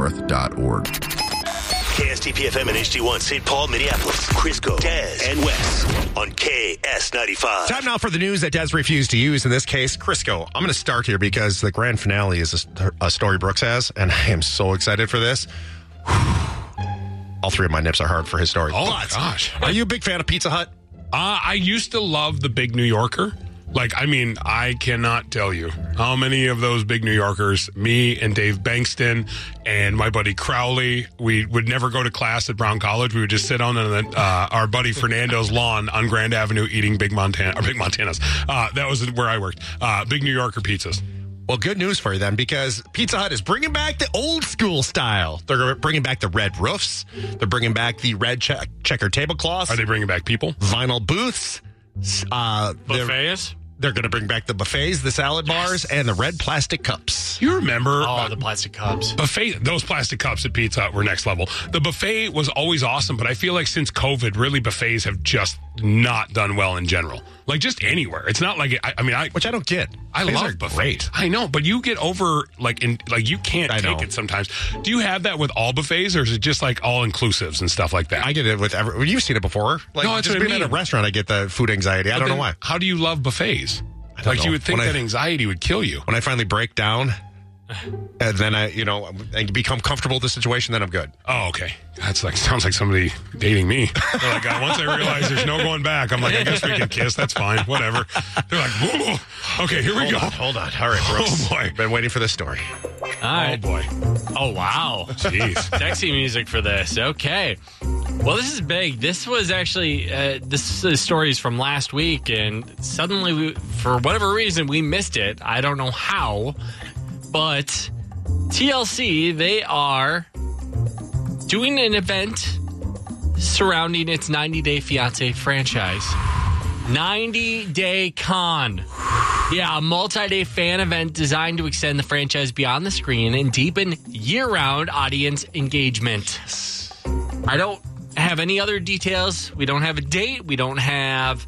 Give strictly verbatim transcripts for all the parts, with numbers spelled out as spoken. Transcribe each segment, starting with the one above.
north dot org. K S T P F M and H D one, Saint Paul, Minneapolis, Crisco, Des, and Wes on K S ninety-five. Time now for the news that Des refused to use, in this case, Crisco. I'm going to start here because the grand finale is a, a story Brooks has, and I am so excited for this. All three of my nips are hard for his story. Oh, my gosh. Are you a big fan of Pizza Hut? Uh, I used to love the Big New Yorker. Like, I mean, I cannot tell you how many of those Big New Yorkers, me and Dave Bankston and my buddy Crowley, we would never go to class at Brown College. We would just sit on the, uh, our buddy Fernando's lawn on Grand Avenue eating Big Montana, or Big Montanas. Uh, that was where I worked. Uh, Big New Yorker pizzas. Well, good news for you then, because Pizza Hut is bringing back the old school style. They're bringing back the red roofs. They're bringing back the red che- checker tablecloths. Are they bringing back people? Vinyl booths. Uh, Buffets? They're going to bring back the buffets, the salad bars, and the red plastic cups. You remember? Oh, uh, the plastic cups. Buffet, those plastic cups at Pizza Hut were next level. The buffet was always awesome, but I feel like since COVID, really buffets have just not done well in general. Like just anywhere. It's not like, it, I, I mean, I... Which I don't get. I These love are buffets. Great. I know, but you get over, like, in like you can't I take know. it sometimes. Do you have that with all buffets, or is it just like all-inclusives and stuff like that? I get it with every... You've seen it before. Like, No, that's just what I being mean. at a restaurant, I get the food anxiety. I But don't know then why. How do you love buffets? don't Like, know. you would think When I- that anxiety would kill you. When I finally break down, and then I, you know, and become comfortable with the situation, then I'm good. Oh, okay. That's like, sounds like somebody dating me. They're like, uh, once I realize there's no going back, I'm like, I guess we can kiss. That's fine. Whatever. They're like, whoa. Okay, here we Hold go. on, hold on. All right, Brooks. Oh, boy. Been waiting for this story. All Oh, right. boy. Oh, wow. Jeez. Sexy music for this. Okay. Well, this is big. This was actually, uh, this uh, story is from last week, and suddenly, we, for whatever reason, we missed it. I don't know how, but T L C, they are doing an event surrounding its ninety day Fiancé franchise. ninety day Con. Yeah, a multi-day fan event designed to extend the franchise beyond the screen and deepen year-round audience engagement. I don't have any other details. We don't have a date. We don't have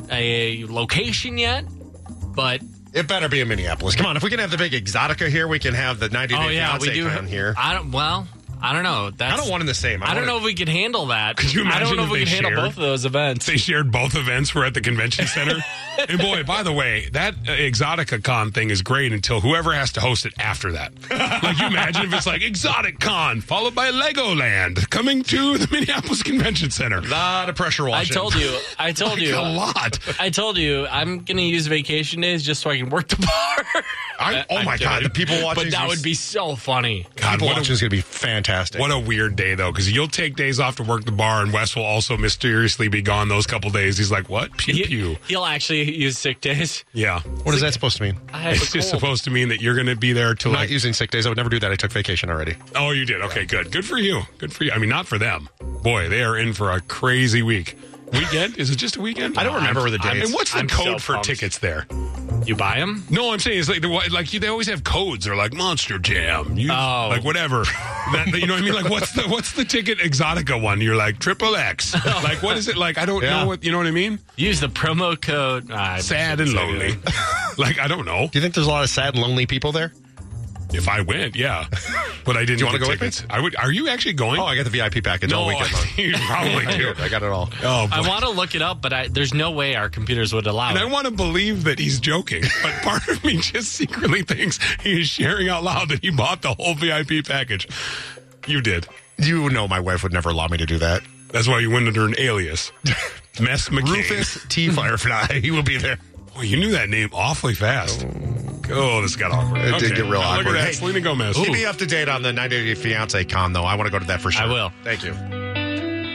a location yet. But It better be in Minneapolis. Come on, if we can have the big Exotica here, we can have the ninety day oh yeah, we Fiancé do. Con here. I don't. Well, I don't know. That's, I don't want in the same. I, don't want know if we can handle that. Could you I imagine don't know if if we they can handle shared? both of those events. They shared both events. We're at the convention center. And boy, by the way, that uh, Exotica Con thing is great until whoever has to host it after that. Like, you imagine if it's like Exotic Con followed by Legoland coming to the Minneapolis Convention Center. A lot of pressure I washing. told you. I told Like you. a lot. I told you. I'm going to use vacation days just so I can work the bar. I, oh I'm my God, kidding. the people watching. But that would be so funny. God, people what watching a, is going to be fantastic. what a weird day, though, because you'll take days off to work the bar, and Wes will also mysteriously be gone those couple days. He's like, what? Pew, He, pew. he'll actually use sick days. Yeah. What is that supposed to mean? I have It's a just cold. supposed to mean that you're going to be there till I'm like... not using sick days. I would never do that. I took vacation already. Oh, you did? Okay, good. Good for you. Good for you. I mean, not for them. Boy, they are in for a crazy week. Weekend? Is it just a weekend? I don't remember the I dates. mean, what's the I'm code so for pumped. tickets there? You buy them? No, I'm saying it's like the, like you, they always have codes. They're like Monster Jam, you, Oh. like whatever. That, you know what I mean? Like what's the what's the ticket Exotica one? You're like Triple X. Like what is it like? I don't Yeah. know what you know what I mean. Use the promo code. Ah, I Sad and shouldn't say lonely. that. Like I don't know. Do you think there's a lot of sad and lonely people there? If I went, yeah, but I didn't. Do you wanna get go with tickets. I would. Are you actually going? Oh, I got the V I P package no, all weekend long. you probably do. I got it all. Oh, boy. I want to look it up, but I, there's no way our computers would allow And I it. want to believe that he's joking, but part of me just secretly thinks he is sharing out loud that he bought the whole V I P package. You did. You know my wife would never allow me to do that. That's why you went under an alias. Mess McCain. Rufus T. Firefly. He will be there. Boy, you knew that name awfully fast. Oh, this got awkward. It did get real Look awkward. at that, Hey, Selena Gomez. Keep me up to date on the ninety day Fiancé Con, though. I want to go to that for sure. I will. Thank you.